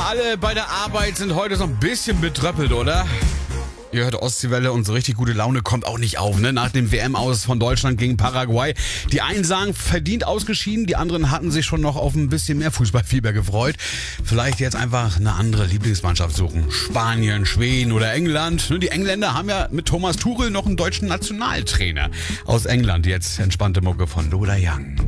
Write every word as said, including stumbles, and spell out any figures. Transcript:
Alle bei der Arbeit sind heute so ein bisschen betröppelt, oder? Ihr hört Ostseewelle und so richtig gute Laune kommt auch nicht auf, ne? Nach dem W M-Aus von Deutschland gegen Paraguay. Die einen sagen, verdient ausgeschieden, die anderen hatten sich schon noch auf ein bisschen mehr Fußballfieber gefreut. Vielleicht jetzt einfach eine andere Lieblingsmannschaft suchen. Spanien, Schweden oder England. Die Engländer haben ja mit Thomas Tuchel noch einen deutschen Nationaltrainer. Aus England jetzt entspannte Mucke von Lola Young.